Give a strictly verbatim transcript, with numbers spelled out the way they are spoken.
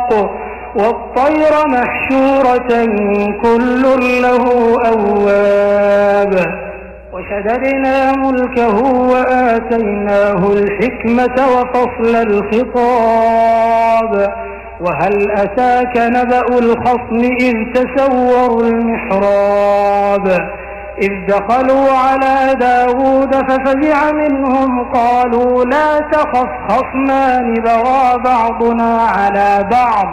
والطير محشورة كل له أواب وشددنا ملكه وآتيناه الحكمة وفصل الخطاب وهل أتاك نبأ الخصم إذ تسوروا المحراب إذ دخلوا على داود ففزع منهم قالوا لا تخف خصمان بغى بعضنا على بعض